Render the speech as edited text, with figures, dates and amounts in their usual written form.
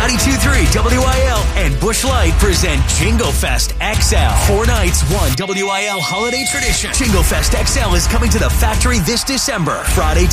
92.3 WIL and Busch Light present Jingle Fest XL. 4 nights, one WIL holiday tradition. Jingle Fest XL is coming to the factory this December. Friday,